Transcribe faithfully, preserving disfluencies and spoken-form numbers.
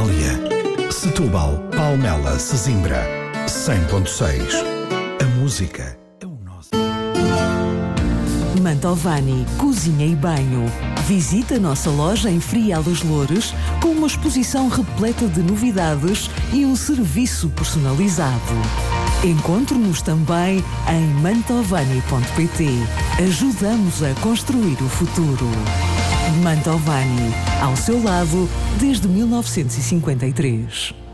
Itália. Setúbal, Palmela, Sesimbra. cem ponto seis. A música é o nosso. Mantovani Cozinha e Banho. Visita a nossa loja em Frial dos Loures com uma exposição repleta de novidades e um serviço personalizado. Encontre-nos também em mantovani ponto pt. Ajudamos a construir o futuro. Mantovani, ao seu lado desde mil novecentos e cinquenta e três.